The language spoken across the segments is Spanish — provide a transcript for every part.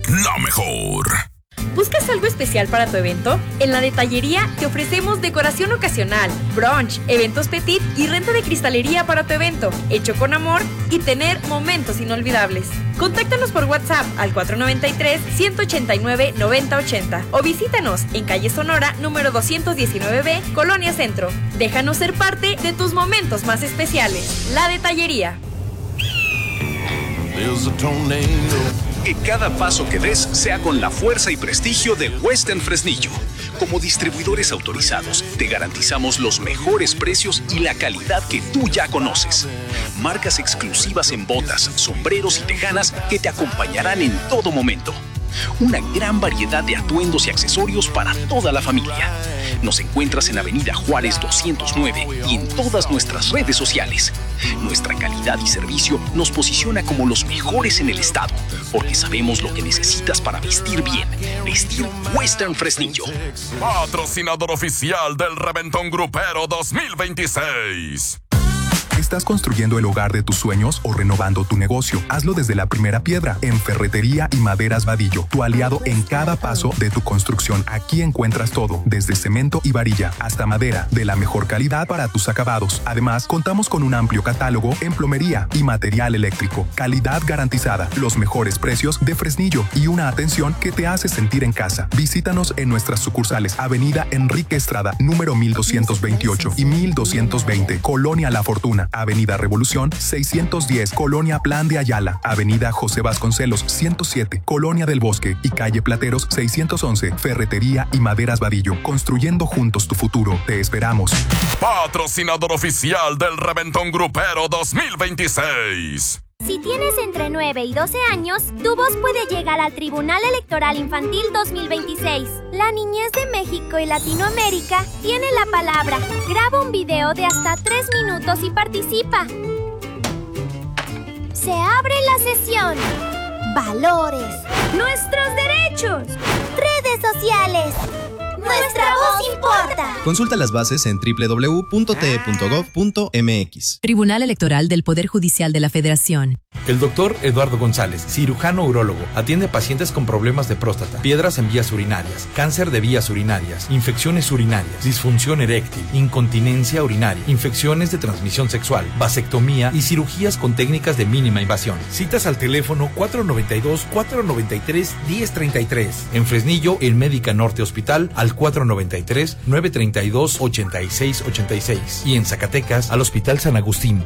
la mejor. ¿Buscas algo especial para tu evento? En La Detallería te ofrecemos decoración ocasional, brunch, eventos petit y renta de cristalería para tu evento, hecho con amor y tener momentos inolvidables. Contáctanos por WhatsApp al 493-189-9080 o visítanos en calle Sonora, número 219B, Colonia Centro. Déjanos ser parte de tus momentos más especiales. La Detallería. Que cada paso que des sea con la fuerza y prestigio de Western Fresnillo. Como distribuidores autorizados, te garantizamos los mejores precios y la calidad que tú ya conoces. Marcas exclusivas en botas, sombreros y tejanas que te acompañarán en todo momento. Una gran variedad de atuendos y accesorios para toda la familia. Nos encuentras en Avenida Juárez 209 y en todas nuestras redes sociales. Nuestra calidad y servicio nos posiciona como los mejores en el estado, porque sabemos lo que necesitas para vestir bien. Vestir Western Fresnillo. Patrocinador oficial del Reventón Grupero 2026. ¿Estás construyendo el hogar de tus sueños o renovando tu negocio? Hazlo desde la primera piedra en Ferretería y Maderas Vadillo, tu aliado en cada paso de tu construcción. Aquí encuentras todo, desde cemento y varilla hasta madera, de la mejor calidad para tus acabados. Además, contamos con un amplio catálogo en plomería y material eléctrico. Calidad garantizada, los mejores precios de Fresnillo y una atención que te hace sentir en casa. Visítanos en nuestras sucursales Avenida Enrique Estrada, número 1228 y 1220, Colonia La Fortuna. Avenida Revolución 610, Colonia Plan de Ayala, Avenida José Vasconcelos 107, Colonia del Bosque y Calle Plateros 611, Ferretería y Maderas Vadillo, construyendo juntos tu futuro. Te esperamos. Patrocinador oficial del Reventón Grupero 2026. Si tienes entre 9 y 12 años, tu voz puede llegar al Tribunal Electoral Infantil 2026. La niñez de México y Latinoamérica tiene la palabra. Graba un video de hasta 3 minutos y participa. Se abre la sesión. Valores. Nuestros derechos. Redes sociales. Nuestra voz importa. Consulta las bases en www.te.gov.mx. Tribunal Electoral del Poder Judicial de la Federación. El doctor Eduardo González, cirujano urólogo, atiende a pacientes con problemas de próstata, piedras en vías urinarias, cáncer de vías urinarias, infecciones urinarias, disfunción eréctil, incontinencia urinaria, infecciones de transmisión sexual, vasectomía y cirugías con técnicas de mínima invasión. Citas al teléfono 492-493-1033. En Fresnillo, en Médica Norte Hospital, al 493-932-8686. Y en Zacatecas, al Hospital San Agustín,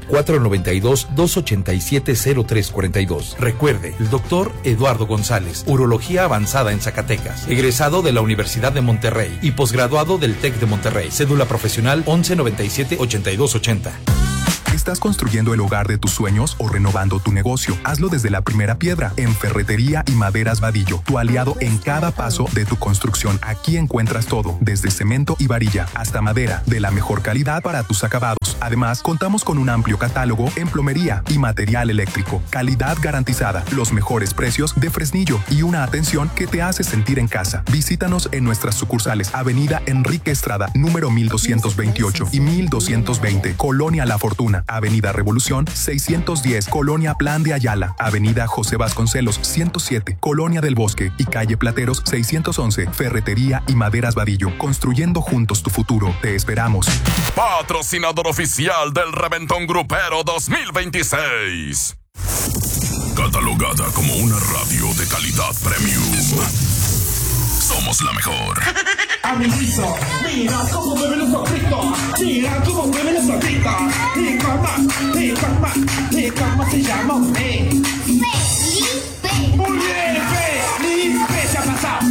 492-287-0342. Recuerde, el doctor Eduardo González, urología avanzada en Zacatecas, egresado de la Universidad de Monterrey y posgraduado del TEC de Monterrey. Cédula profesional 1197-8280. ¿Estás construyendo el hogar de tus sueños o renovando tu negocio? Hazlo desde la primera piedra en Ferretería y Maderas Vadillo, tu aliado en cada paso de tu construcción. Aquí encuentras todo, desde cemento y varilla hasta madera, de la mejor calidad para tus acabados. Además, contamos con un amplio catálogo en plomería y material eléctrico. Calidad garantizada, los mejores precios de Fresnillo y una atención que te hace sentir en casa. Visítanos en nuestras sucursales Avenida Enrique Estrada, número 1228 y 1220, Colonia La Fortuna. Avenida Revolución 610, Colonia Plan de Ayala, Avenida José Vasconcelos 107, Colonia del Bosque y Calle Plateros 611, Ferretería y Maderas Vadillo, construyendo juntos tu futuro. Te esperamos. Patrocinador oficial del Reventón Grupero 2026. Catalogada como una radio de calidad premium. Somos la mejor. Amiguito, mira cómo mueve los zorritos. Mira cómo mueve los zorritos. ¿Y cómo se llama usted? Felipe. Muy bien, Felipe. Se ha pasado.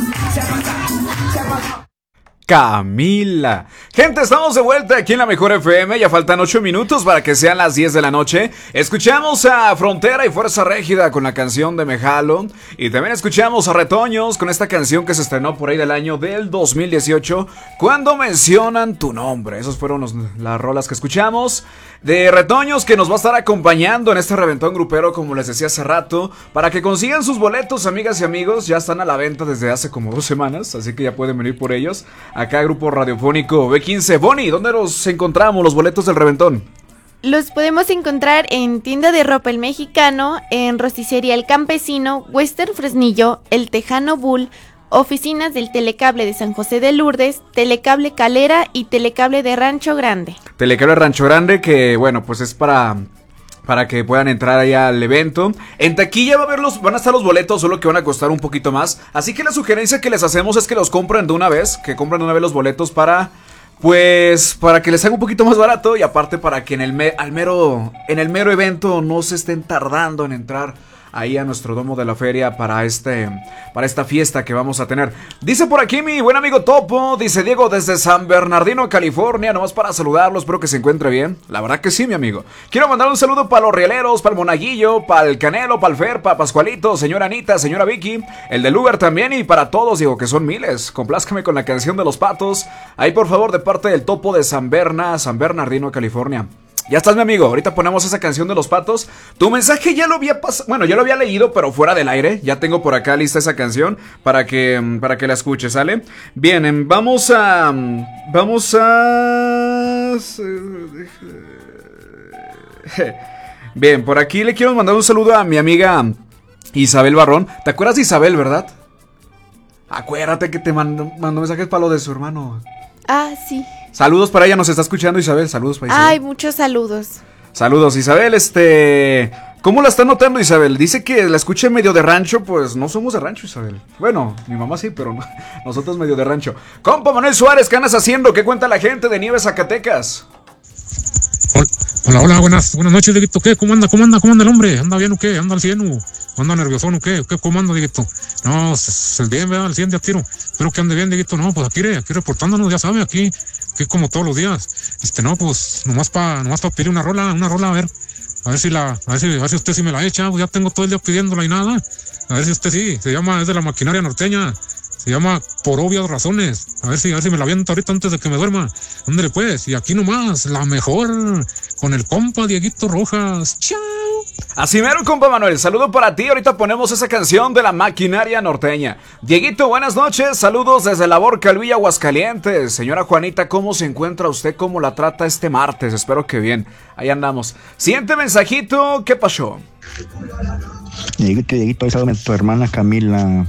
Camila. Gente, estamos de vuelta aquí en la Mejor FM. Ya faltan 8 minutos para que sean las 10 de la noche. Escuchamos a Frontera y Fuerza Régida con la canción de Me Jalo. Y también escuchamos a Retoños con esta canción que se estrenó por ahí del año del 2018, Cuando mencionan tu nombre. Esas fueron las rolas que escuchamos de Retoños, que nos va a estar acompañando en este reventón grupero, como les decía hace rato. Para que consigan sus boletos, amigas y amigos, ya están a la venta desde hace como 2 semanas, así que ya pueden venir por ellos. Acá Grupo Radiofónico B15. Bonnie, ¿dónde nos encontramos los boletos del reventón? Los podemos encontrar en Tienda de Ropa El Mexicano, en Rosticería El Campesino, Western Fresnillo, El Tejano Bull, oficinas del Telecable de San José de Lourdes, Telecable Calera y Telecable de Rancho Grande. Telecable Rancho Grande, que bueno, pues es para que puedan entrar ahí al evento. En taquilla van a estar los boletos, solo que van a costar un poquito más. Así que la sugerencia que les hacemos es que los compren de una vez, los boletos para que les haga un poquito más barato, y aparte para que en el mero evento no se estén tardando en entrar ahí a nuestro domo de la feria para esta fiesta que vamos a tener. Dice por aquí mi buen amigo Topo, dice Diego desde San Bernardino, California, nomás para saludarlo, espero que se encuentre bien. La verdad que sí, mi amigo. Quiero mandar un saludo para los rieleros, para el Monaguillo, para el Canelo, para el Fer, para Pascualito, señora Anita, señora Vicky, el del Uber también, y para todos, digo que son miles. Complázcame con la canción de los patos, ahí por favor, de parte del Topo de San Bernardino, California. Ya estás, mi amigo, ahorita ponemos esa canción de los patos. Tu mensaje ya lo había ya lo había leído, pero fuera del aire. Ya tengo por acá lista esa canción para que la escuches, ¿sale? Bien, vamos a bien, por aquí le quiero mandar un saludo a mi amiga Isabel Barrón. ¿Te acuerdas de Isabel, verdad? Acuérdate que te mandó mensajes para lo de su hermano. Ah, sí. Saludos para ella, nos está escuchando Isabel, saludos para Isabel. Ay, muchos saludos. Saludos, Isabel, ¿cómo la está notando, Isabel? Dice que la escuché medio de rancho, pues no somos de rancho, Isabel. Bueno, mi mamá sí, pero no, nosotros medio de rancho. Compa Manuel Suárez, ¿qué andas haciendo? ¿Qué cuenta la gente de Nieves, Zacatecas? Hola, buenas noches, Dieguito. ¿Qué? ¿Cómo anda el hombre? ¿Anda bien o qué? ¿Anda al 100 o anda nerviosón o qué? ¿Cómo anda, Dieguito? No, el bien, ¿verdad? Al 100 de a tiro. Espero que ande bien, Dieguito. No, pues aquí reportándonos, ya sabe, aquí como todos los días. No, pues nomás pa pedir una rola, a ver si usted sí me la echa. Pues ya tengo todo el día pidiéndola y nada. A ver si usted sí, es de la maquinaria norteña. Se llama Por Obvias Razones. A ver si me la aviento ahorita antes de que me duerma. Ándale pues, y aquí nomás, la mejor, con el compa Dieguito Rojas. ¡Chao! Así mero, compa Manuel, saludo para ti. Ahorita ponemos esa canción de la maquinaria norteña. Dieguito, buenas noches, saludos desde la Borca, Villa, Aguascalientes. Señora Juanita, ¿cómo se encuentra usted? ¿Cómo la trata este martes? Espero que bien, ahí andamos. Siguiente mensajito, ¿qué pasó? Dieguito, ahí sabe tu hermana Camila.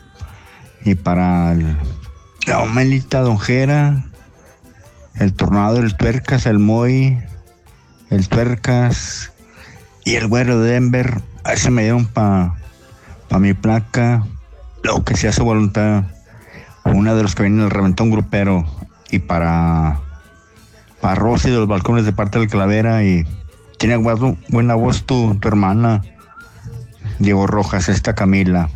Y para la Omelita Donjera, el Tornado, el Tuercas, el Moy, el Tuercas y el Güero de Denver, a ese me dieron pa mi placa, lo que sea su voluntad. Una de los que vienen del Reventón Grupero. Y para Rosy de los Balcones de parte del Calavera. Y tiene buena voz tu hermana, Diego Rojas, esta Camila.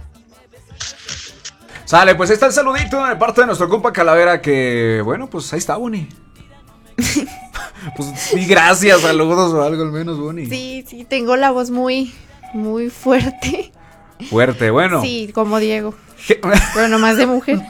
Sale, pues ahí está el saludito de parte de nuestro compa Calavera, que bueno, pues ahí está, Bonnie. Pues sí, gracias, saludos o algo al menos, Bonnie. Sí, tengo la voz muy fuerte. Fuerte, bueno. Sí, como Diego. Pero nomás de mujer.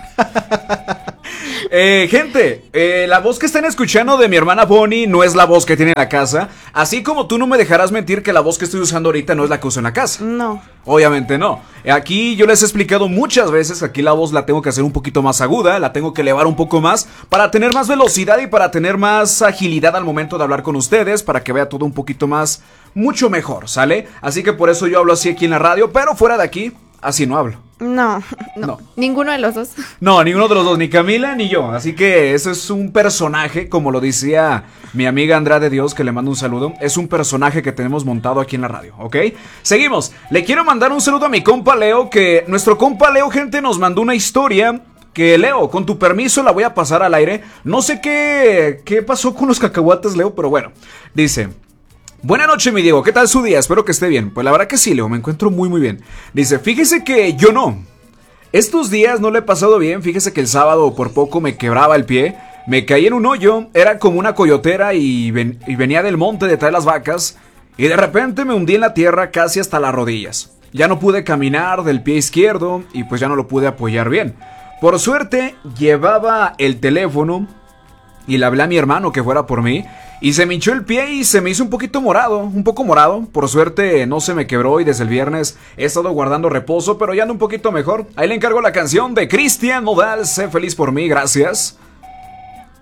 Gente, la voz que están escuchando de mi hermana Bonnie no es la voz que tiene en la casa. Así como tú no me dejarás mentir que la voz que estoy usando ahorita no es la que uso en la casa. No. Obviamente no. Aquí yo les he explicado muchas veces que aquí la voz la tengo que hacer un poquito más aguda, la tengo que elevar un poco más para tener más velocidad y para tener más agilidad al momento de hablar con ustedes, para que vea todo un poquito más, mucho mejor, ¿sale? Así que por eso yo hablo así aquí en la radio, pero fuera de aquí, así no hablo. No. Ninguno de los dos. No, ninguno de los dos, ni Camila ni yo. Así que eso es un personaje, como lo decía mi amiga Andrade Dios, que le mando un saludo. Es un personaje que tenemos montado aquí en la radio, ¿ok? Seguimos. Le quiero mandar un saludo a mi compa Leo, que nuestro compa Leo, gente, nos mandó una historia que, Leo, con tu permiso la voy a pasar al aire. No sé qué pasó con los cacahuates, Leo, pero bueno. Dice: buenas noches, mi Diego, ¿qué tal su día? Espero que esté bien. Pues la verdad que sí, Leo, me encuentro muy bien. Dice: fíjese que yo no. Estos días no le he pasado bien. Fíjese que el sábado por poco me quebraba el pie. Me caí en un hoyo, era como una coyotera y venía del monte de traer las vacas. Y de repente me hundí en la tierra casi hasta las rodillas. Ya no pude caminar del pie izquierdo y pues ya no lo pude apoyar bien. Por suerte llevaba el teléfono y le hablé a mi hermano que fuera por mí. Y se me hinchó el pie y se me hizo un poco morado. Por suerte no se me quebró y desde el viernes he estado guardando reposo, pero ya ando un poquito mejor. Ahí le encargo la canción de Cristian Nodal, Sé feliz por mí, gracias.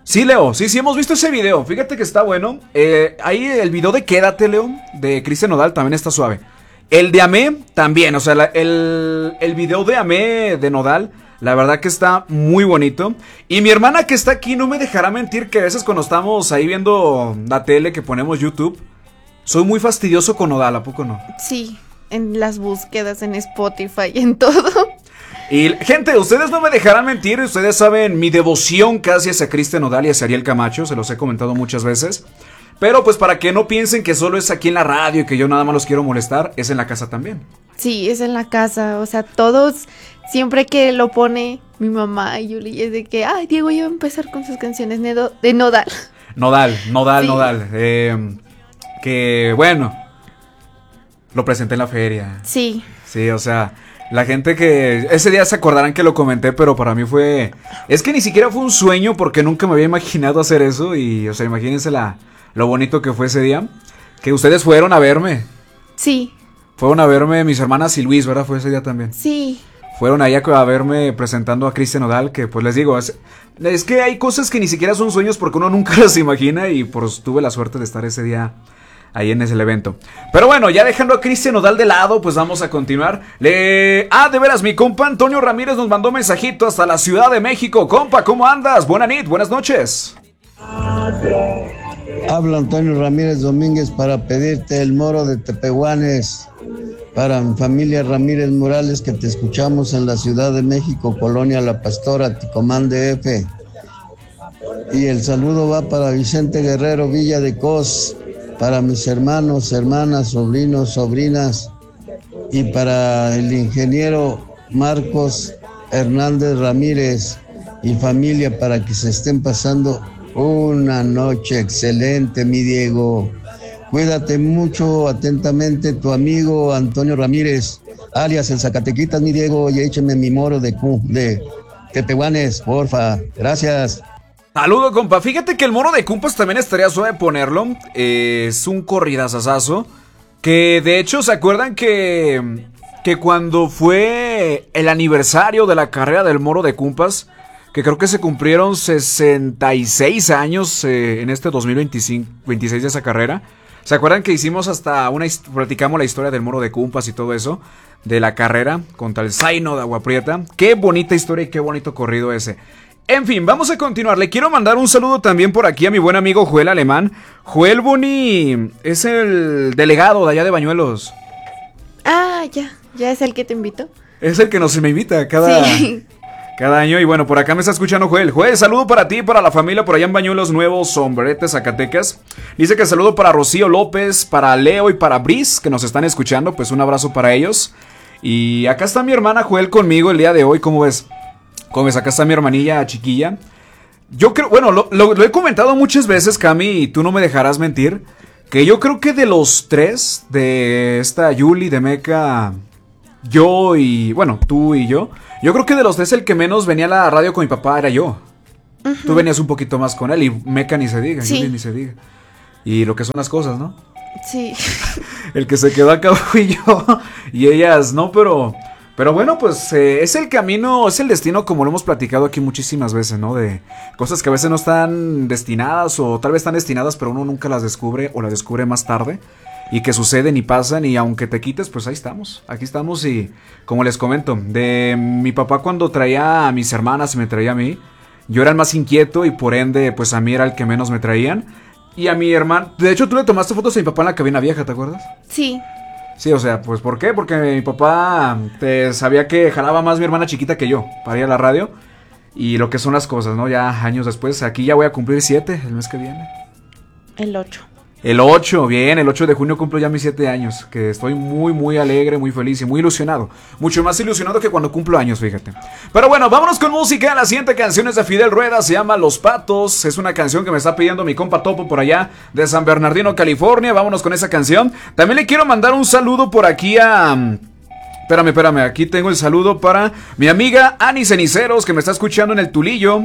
Sí, Leo, sí, hemos visto ese video. Fíjate que está bueno. Ahí el video de Quédate, Leo, de Cristian Nodal, también está suave. El de Amé, también. O sea, el video de Amé de Nodal, la verdad que está muy bonito. Y mi hermana que está aquí no me dejará mentir que a veces cuando estamos ahí viendo la tele que ponemos YouTube, soy muy fastidioso con Nodal, ¿a poco no? Sí, en las búsquedas, en Spotify, en todo. Y gente, ustedes no me dejarán mentir, ustedes saben mi devoción casi hacia Cristian Nodal y hacia Ariel Camacho, se los he comentado muchas veces. Pero pues para que no piensen que solo es aquí en la radio y que yo nada más los quiero molestar, es en la casa también. Sí, es en la casa, o sea, todos, siempre que lo pone mi mamá y Yuli, es de que, ay, Diego ya va a empezar con sus canciones de Nodal. Nodal. Que bueno, lo presenté en la feria. Sí. Sí, o sea, la gente que... Ese día se acordarán que lo comenté, pero para mí fue... Es que ni siquiera fue un sueño porque nunca me había imaginado hacer eso. Y, o sea, imagínense lo bonito que fue ese día. Que ustedes fueron a verme. Sí. Fueron a verme mis hermanas y Luis, ¿verdad? Fue ese día también. Sí. Fueron allá a verme presentando a Cristian Nodal, que pues les digo, es que hay cosas que ni siquiera son sueños porque uno nunca las imagina y pues tuve la suerte de estar ese día ahí en ese evento. Pero bueno, ya dejando a Cristian Nodal de lado, pues vamos a continuar. De veras, mi compa Antonio Ramírez nos mandó mensajito hasta la Ciudad de México. Compa, ¿cómo andas? Buenas noches. Habla Antonio Ramírez Domínguez para pedirte el moro de Tepehuanes. Para mi familia Ramírez Morales, que te escuchamos en la Ciudad de México, Colonia La Pastora, Ticomán DF. Y el saludo va para Vicente Guerrero Villa de Cos, para mis hermanos, hermanas, sobrinos, sobrinas, y para el ingeniero Marcos Hernández Ramírez y familia, para que se estén pasando una noche excelente, mi Diego. Cuídate mucho, atentamente, tu amigo Antonio Ramírez, alias el Zacatequitas, mi Diego, y écheme mi moro de Tepehuanes, porfa. Gracias. Saludo, compa. Fíjate que el moro de Cumpas también estaría suave ponerlo. Es un corridazazazo. Que de hecho, ¿se acuerdan que cuando fue el aniversario de la carrera del moro de Cumpas, que creo que se cumplieron 66 años en este 2026 de esa carrera? ¿Se acuerdan que hicimos platicamos la historia del moro de Cumpas y todo eso? De la carrera contra el Zaino de Agua Prieta. Qué bonita historia y qué bonito corrido ese. En fin, vamos a continuar. Le quiero mandar un saludo también por aquí a mi buen amigo Joel Alemán. Joel Boni es el delegado de allá de Bañuelos. Ah, ya es el que te invito. Es el que nos me invita cada año. Y bueno, por acá me está escuchando Joel. Joel, saludo para ti y para la familia por allá en Bañuelos Nuevos, Sombrerete, Zacatecas. Dice que saludo para Rocío López, para Leo y para Brice, que nos están escuchando. Pues un abrazo para ellos. Y acá está mi hermana Joel conmigo el día de hoy. ¿Cómo ves? Acá está mi hermanilla chiquilla. Yo creo, bueno, lo he comentado muchas veces, Cami, y tú no me dejarás mentir, que yo creo que de los tres, de esta Yuli, de Meca, yo y, bueno, tú y yo creo que de los tres el que menos venía a la radio con mi papá era yo. Uh-huh. Tú venías un poquito más con él y Meca ni se diga, sí. Yuli ni se diga. Y lo que son las cosas, ¿no? Sí. El que se quedó acá fui yo y ellas no, pero bueno, pues es el camino, es el destino, como lo hemos platicado aquí muchísimas veces, ¿no? De cosas que a veces no están destinadas o tal vez están destinadas, pero uno nunca las descubre o las descubre más tarde. Y que suceden y pasan y aunque te quites, pues ahí estamos. Aquí estamos y como les comento, de mi papá cuando traía a mis hermanas y me traía a mí, yo era el más inquieto y por ende, pues a mí era el que menos me traían. Y a mi hermana, de hecho tú le tomaste fotos a mi papá en la cabina vieja, ¿te acuerdas? Sí. Sí, o sea, pues ¿por qué? Porque mi papá sabía que jalaba más mi hermana chiquita que yo para ir a la radio. Y lo que son las cosas, ¿no? Ya años después, aquí ya voy a cumplir 7 el mes que viene. El 8. El 8, bien, el 8 de junio cumplo ya mis 7 años. Que estoy muy, muy alegre, muy feliz y muy ilusionado. Mucho más ilusionado que cuando cumplo años, fíjate. Pero bueno, vámonos con música. La siguiente canción es de Fidel Rueda, se llama Los Patos. Es una canción que me está pidiendo mi compa Topo por allá de San Bernardino, California. Vámonos con esa canción. También le quiero mandar un saludo por aquí a... Espérame, aquí tengo el saludo para mi amiga Ani Ceniceros, que me está escuchando en el Tulillo.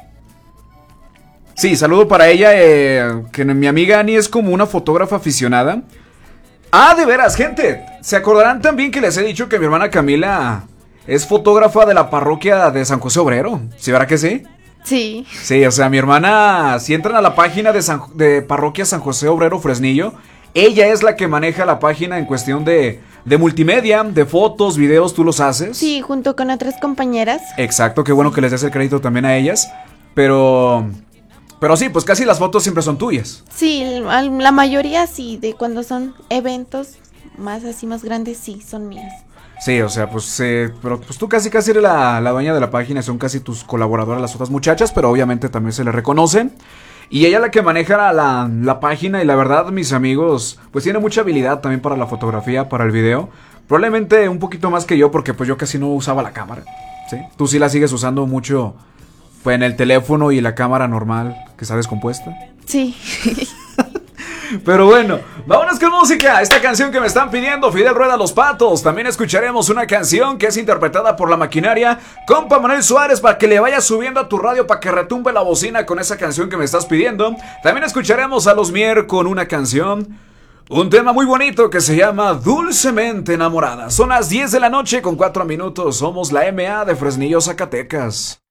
Sí, saludo para ella, que mi amiga Ani es como una fotógrafa aficionada. Ah, de veras, gente, se acordarán también que les he dicho que mi hermana Camila es fotógrafa de la parroquia de San José Obrero. ¿Sí, verdad que sí? Sí. Sí, o sea, mi hermana, si entran a la página de Parroquia San José Obrero Fresnillo, ella es la que maneja la página en cuestión de multimedia, de fotos, videos, ¿tú los haces? Sí, junto con otras compañeras. Exacto, qué bueno que les des el crédito también a ellas, pero sí, pues casi las fotos siempre son tuyas. Sí, la mayoría sí, de cuando son eventos más así, más grandes, sí, son mías. Sí, o sea, pues, pero pues tú casi eres la dueña de la página, son casi tus colaboradoras las otras muchachas, pero obviamente también se le reconocen. Y ella la que maneja la página y la verdad, mis amigos, pues tiene mucha habilidad también para la fotografía, para el video. Probablemente un poquito más que yo, porque pues yo casi no usaba la cámara, ¿sí? Tú sí la sigues usando mucho, pues en el teléfono y la cámara normal, que está descompuesta. Sí. Pero bueno, vámonos con música. Esta canción que me están pidiendo, Fidel Rueda Los Patos. También escucharemos una canción que es interpretada por La Maquinaria, compa Manuel Suárez, para que le vayas subiendo a tu radio para que retumbe la bocina con esa canción que me estás pidiendo. También escucharemos a Los Mier con una canción, un tema muy bonito que se llama Dulcemente Enamorada. Son las 10 de la noche con 4 minutos. Somos la MA de Fresnillo, Zacatecas.